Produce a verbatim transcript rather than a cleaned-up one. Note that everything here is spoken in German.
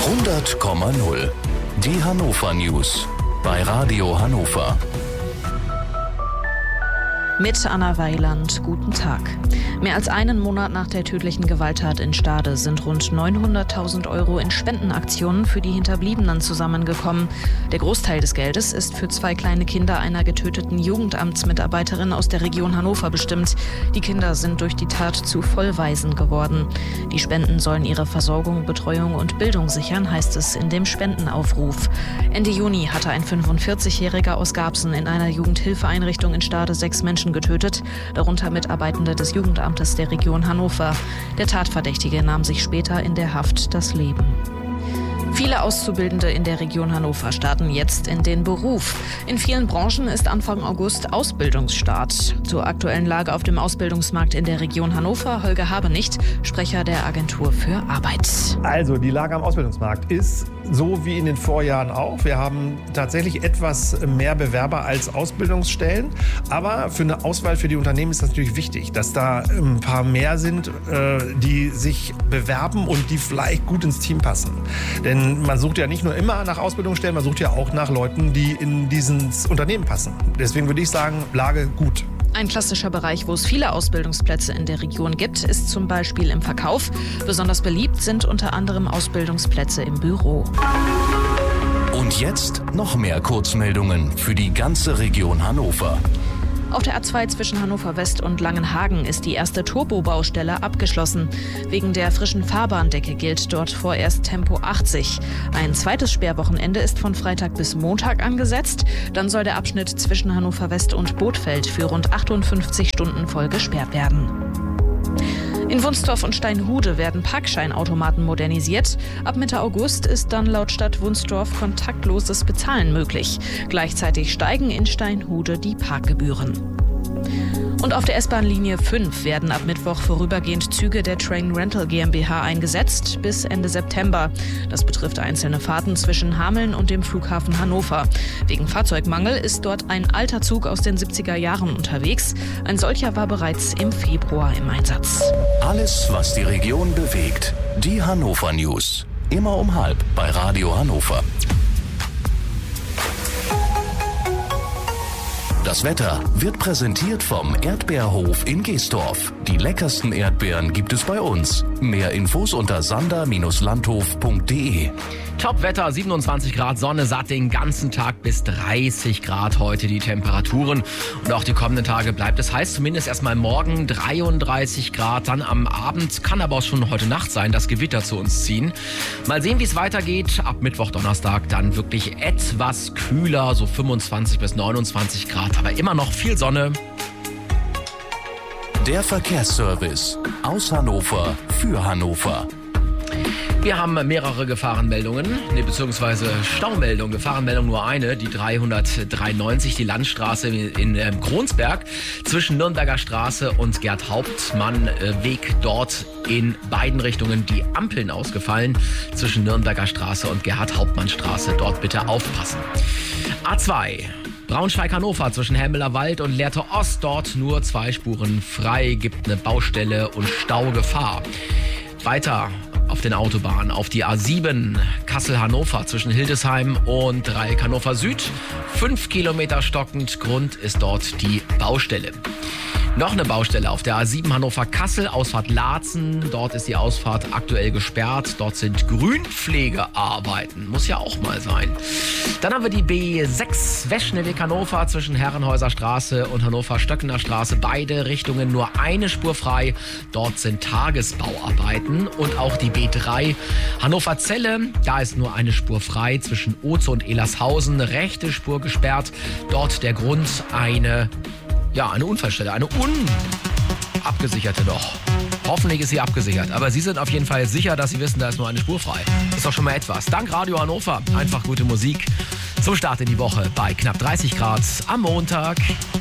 hundert Komma null. Die Hannover News bei Radio Hannover. Mit Anna Weiland, guten Tag. Mehr als einen Monat nach der tödlichen Gewalttat in Stade sind rund neunhunderttausend Euro in Spendenaktionen für die Hinterbliebenen zusammengekommen. Der Großteil des Geldes ist für zwei kleine Kinder einer getöteten Jugendamtsmitarbeiterin aus der Region Hannover bestimmt. Die Kinder sind durch die Tat zu Vollwaisen geworden. Die Spenden sollen ihre Versorgung, Betreuung und Bildung sichern, heißt es in dem Spendenaufruf. Ende Juni hatte ein fünfundvierzigjähriger aus Garbsen in einer Jugendhilfeeinrichtung in Stade sechs Menschen getötet, darunter Mitarbeitende des Jugendamtes der Region Hannover. Der Tatverdächtige nahm sich später in der Haft das Leben. Viele Auszubildende in der Region Hannover starten jetzt in den Beruf. In vielen Branchen ist Anfang August Ausbildungsstart. Zur aktuellen Lage auf dem Ausbildungsmarkt in der Region Hannover, Holger Habenicht, Sprecher der Agentur für Arbeit. Also die Lage am Ausbildungsmarkt ist so wie in den Vorjahren auch. Wir haben tatsächlich etwas mehr Bewerber als Ausbildungsstellen. Aber für eine Auswahl für die Unternehmen ist das natürlich wichtig, dass da ein paar mehr sind, die sich bewerben und die vielleicht gut ins Team passen. Denn man sucht ja nicht nur immer nach Ausbildungsstellen, man sucht ja auch nach Leuten, die in dieses Unternehmen passen. Deswegen würde ich sagen, Lage gut. Ein klassischer Bereich, wo es viele Ausbildungsplätze in der Region gibt, ist zum Beispiel im Verkauf. Besonders beliebt sind unter anderem Ausbildungsplätze im Büro. Und jetzt noch mehr Kurzmeldungen für die ganze Region Hannover. Auf der A zwei zwischen Hannover West und Langenhagen ist die erste Turbobaustelle abgeschlossen. Wegen der frischen Fahrbahndecke gilt dort vorerst Tempo achtzig. Ein zweites Sperrwochenende ist von Freitag bis Montag angesetzt. Dann soll der Abschnitt zwischen Hannover West und Bothfeld für rund achtundfünfzig Stunden voll gesperrt werden. In Wunstorf und Steinhude werden Parkscheinautomaten modernisiert. Ab Mitte August ist dann laut Stadt Wunstorf kontaktloses Bezahlen möglich. Gleichzeitig steigen in Steinhude die Parkgebühren. Und auf der S-Bahn-Linie fünf werden ab Mittwoch vorübergehend Züge der Train Rental GmbH eingesetzt bis Ende September. Das betrifft einzelne Fahrten zwischen Hameln und dem Flughafen Hannover. Wegen Fahrzeugmangel ist dort ein alter Zug aus den siebziger Jahren unterwegs. Ein solcher war bereits im Februar im Einsatz. Alles, was die Region bewegt. Die Hannover News. Immer um halb bei Radio Hannover. Das Wetter wird präsentiert vom Erdbeerhof in Geestorf. Die leckersten Erdbeeren gibt es bei uns. Mehr Infos unter sander Bindestrich landhof punkt de. Top-Wetter, siebenundzwanzig Grad Sonne, satt den ganzen Tag bis dreißig Grad heute die Temperaturen. Und auch die kommenden Tage bleibt es heiß, zumindest erstmal morgen dreiunddreißig Grad. Dann am Abend kann aber auch schon heute Nacht sein, dass Gewitter zu uns ziehen. Mal sehen, wie es weitergeht. Ab Mittwoch, Donnerstag dann wirklich etwas kühler, so fünfundzwanzig bis neunundzwanzig Grad. Aber immer noch viel Sonne. Der Verkehrsservice aus Hannover für Hannover. Wir haben mehrere Gefahrenmeldungen, nee, beziehungsweise Staumeldungen. Gefahrenmeldung nur eine, die dreihundertdreiundneunzig, die Landstraße in äh, Kronsberg zwischen Nürnberger Straße und Gerd-Hauptmann-Weg. Dort in beiden Richtungen die Ampeln ausgefallen zwischen Nürnberger Straße und Gerhard-Hauptmann-Straße. Dort bitte aufpassen. A zwei. Braunschweig-Hannover zwischen Helmeler Wald und Lehrte Ost. Dort nur zwei Spuren frei, gibt eine Baustelle und Staugefahr. Weiter auf den Autobahnen, auf die A sieben Kassel-Hannover zwischen Hildesheim und Dreieck Hannover Süd. Fünf Kilometer stockend, Grund ist dort die Baustelle. Noch eine Baustelle auf der A sieben Hannover-Kassel, Ausfahrt Laatzen. Dort ist die Ausfahrt aktuell gesperrt. Dort sind Grünpflegearbeiten. Muss ja auch mal sein. Dann haben wir die B sechs Weschneweg Hannover zwischen Herrenhäuser Straße und Hannover-Stöckener Straße. Beide Richtungen nur eine Spur frei. Dort sind Tagesbauarbeiten. Und auch die B drei Hannover-Zelle. Da ist nur eine Spur frei zwischen Oze und Elershausen. Rechte Spur gesperrt. Dort der Grund eine... Ja, eine Unfallstelle, eine unabgesicherte noch. Hoffentlich ist sie abgesichert, aber Sie sind auf jeden Fall sicher, dass Sie wissen, da ist nur eine Spur frei. Ist doch schon mal etwas. Dank Radio Hannover, einfach gute Musik zum Start in die Woche bei knapp dreißig Grad am Montag.